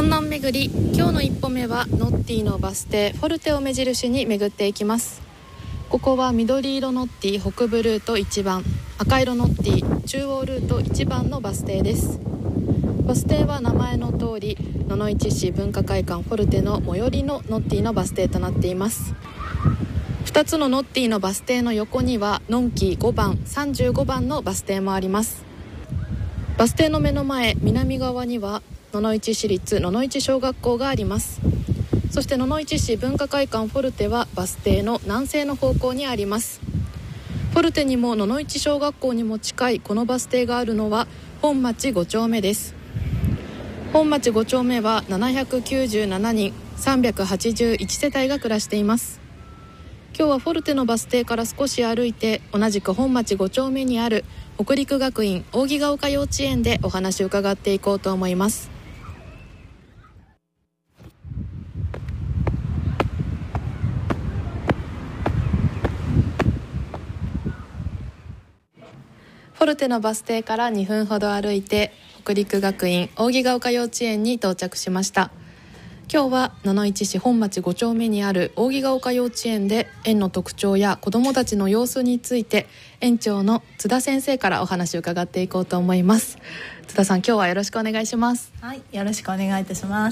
南巡り、今日の一歩目はノッティのバス停フォルテを目印に巡っていきます。ここは緑色ノッティ北部ルート1番、赤色ノッティ中央ルート1番のバス停です。バス停は名前の通り野々市市文化会館フォルテの最寄りのノッティのバス停となっています。2つのノッティのバス停の横にはのんき5番35番のバス停もあります。バス停の目の前南側には野々市市立野々市小学校があります。そして野々市市文化会館フォルテはバス停の南西の方向にあります。フォルテにも野々市小学校にも近いこのバス停があるのは本町5丁目です。本町5丁目は797人381世帯が暮らしています。今日はフォルテのバス停から少し歩いて同じく本町5丁目にある北陸学院扇ヶ丘幼稚園でお話を伺っていこうと思います。フォルテのバス停から2分ほど歩いて北陸学院扇ヶ丘幼稚園に到着しました。今日は野々市市本町5丁目にある扇ヶ丘幼稚園で園の特徴や子どもたちの様子について園長の津田先生からお話を伺っていこうと思います。津田さん、今日はよろしくお願いします。 はい、よろしくお願いいたします。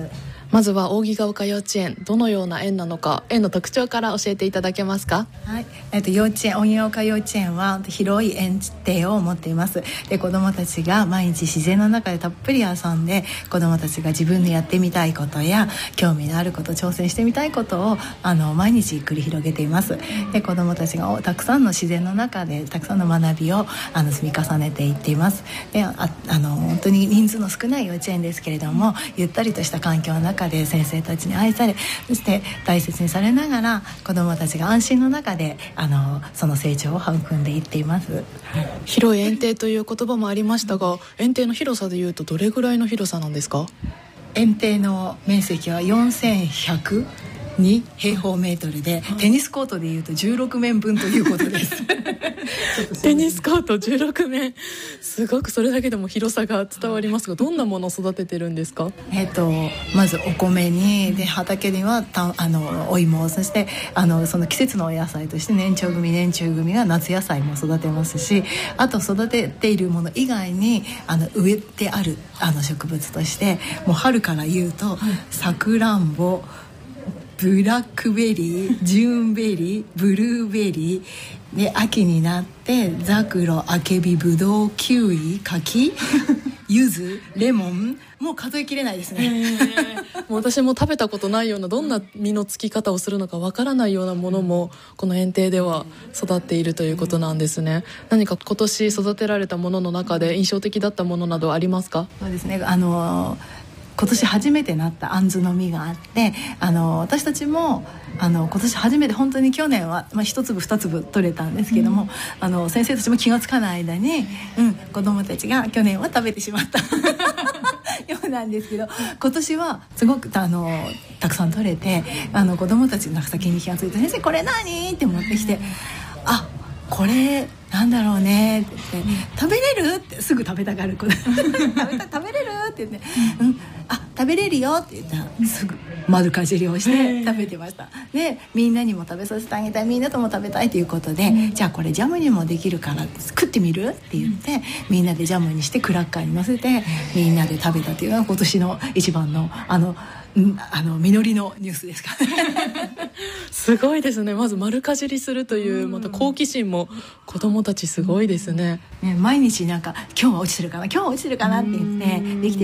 まずは扇ヶ丘幼稚園、どのような園なのか、園の特徴から教えていただけますか？ はい、幼稚園扇ヶ丘幼稚園は広い園庭を持っています。で、子どもたちが毎日自然の中でたっぷり遊んで、子どもたちが自分でやってみたいことや興味のあること、挑戦してみたいことを毎日繰り広げています。で、子どもたちがたくさんの自然の中でたくさんの学びを積み重ねていっています。で、本当に人数の少ない幼稚園ですけれども、ゆったりとした環境の中で先生たちに愛され、そして大切にされながら子どもたちが安心の中でその成長を育んでいっています。 広い園庭という言葉もありましたが、園庭の広さでいうとどれぐらいの広さなんですか？ 園庭の面積は4102平方メートルで、テニスコートでいうと16面分ということですテニスコート16面、すごくそれだけでも広さが伝わりますが、どんなものを育ててるんですか？ まずお米に、で畑にはお芋、そしてその季節のお野菜として年中組が夏野菜も育てますし、あと育てているもの以外に植えてある植物として、もう春から言うとさくらんぼ、ブラックベリー、ジューンベリー、ブルーベリーで、秋になってザクロ、アケビ、ブドウ、キウイ、柿、柚子、レモン、もう数えきれないですねもう私も食べたことないような、どんな実のつき方をするのかわからないようなものもこの園庭では育っているということなんですね。何か今年育てられたものの中で印象的だったものなどありますか？ そうですね、今年初めてなったあんずの実があって、私たちも今年初めて、本当に去年は、1粒2粒取れたんですけども、先生たちも気がつかない間に、子どもたちが去年は食べてしまったようなんですけど、今年はすごくたくさん取れて、子どもたちの先に気がついて、先生これ何って持ってきて、これなんだろうねって言って、食べれるってすぐ食べたがる子食べれるって言って、食べれるよって言ったらすぐ丸かじりをして食べてました。で、みんなにも食べさせてあげたい、みんなとも食べたいということで、じゃあこれジャムにもできるから食ってみるって言って、みんなでジャムにしてクラッカーに乗せてみんなで食べたというのが今年の一番の実りのニュースですかすごいですね。まず丸かじりするという、また好奇心も子どもたちすごいですね。 毎日今日は落ちてるかなって言ってできて